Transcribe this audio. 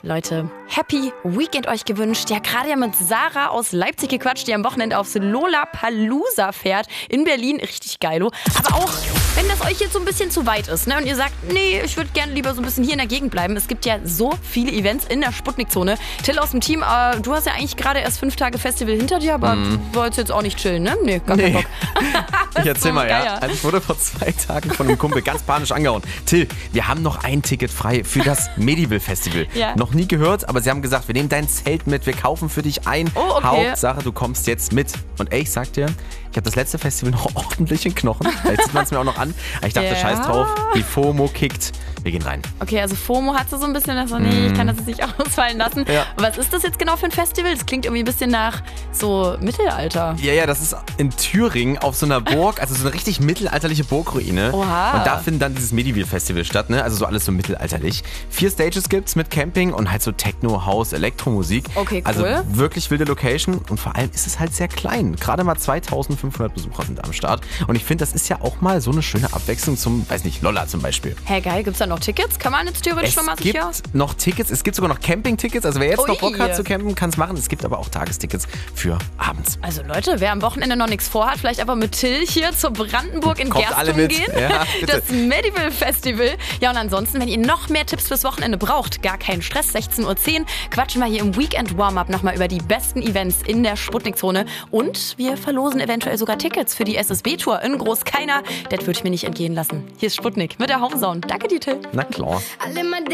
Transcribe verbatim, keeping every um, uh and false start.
Leute, Happy Weekend euch gewünscht. Ja, gerade ja mit Sarah aus Leipzig gequatscht, die am Wochenende aufs Lollapalooza fährt in Berlin. Richtig geilo. Aber auch, wenn das euch jetzt so ein bisschen zu weit ist, ne, und ihr sagt, nee, ich würde gerne lieber so ein bisschen hier in der Gegend bleiben. Es gibt ja so viele Events in der Sputnik-Zone. Till aus dem Team, äh, du hast ja eigentlich gerade erst fünf Tage Festival hinter dir, aber mm. du wolltest jetzt auch nicht chillen, ne? Nee, gar keinen nee. Bock. Ich erzähl so mal, geil. ja. Also ich wurde vor zwei Tagen von einem Kumpel ganz panisch angehauen. Till, wir haben noch ein Ticket frei für das Medieval Festival. Ja. Noch nie gehört, aber sie haben gesagt, wir nehmen dein Zelt mit, wir kaufen für dich ein. Oh, okay. Hauptsache, du kommst jetzt mit. Und ey, ich sag dir, ich habe das letzte Festival noch ordentlich in Knochen. Vielleicht sieht man es mir auch noch an. Aber ich dachte, Ja. scheiß drauf, die FOMO kickt. Wir gehen rein. Okay, also FOMO hat so ein bisschen, also nee, ich kann das jetzt nicht ausfallen lassen. Ja. Was ist das jetzt genau für ein Festival? Das klingt irgendwie ein bisschen nach so Mittelalter. Ja, ja, das ist in Thüringen auf so einer Burg, also so eine richtig mittelalterliche Burgruine. Oha. Und da findet dann dieses Medieval Festival statt, ne? Also so alles so mittelalterlich. Vier Stages gibt's mit Camping und halt so Techno, House, Elektromusik. Okay, cool. Also wirklich wilde Location und vor allem ist es halt sehr klein. Gerade mal zweitausendfünfhundert Besucher sind am Start. Und ich finde, das ist ja auch mal so eine schöne Abwechslung zum, weiß nicht, Lolla zum Beispiel. Hä, geil, gibt's da noch Tickets? Kann man jetzt theoretisch Es schon mal gibt sicher? noch Tickets, es gibt sogar noch Camping-Tickets. Also wer jetzt Ui. noch Bock hat zu campen, kann es machen. Es gibt aber auch Tagestickets für abends. Also Leute, wer am Wochenende noch nichts vorhat, vielleicht einfach mit Till hier zur Brandenburg in Kommt alle Gerstungen mit. gehen. Ja, bitte. Das Medieval Festival. Ja, und ansonsten, wenn ihr noch mehr Tipps fürs Wochenende braucht, gar keinen Stress, sechzehn Uhr zehn, quatschen wir hier im Weekend Warm-Up nochmal über die besten Events in der Sputnik-Zone. Und wir verlosen eventuell sogar Tickets für die S S B-Tour in Großkeiner. Das würde ich mir nicht entgehen lassen. Hier ist Sputnik mit der Home Zone. Danke dir, Till. Na klar. I live my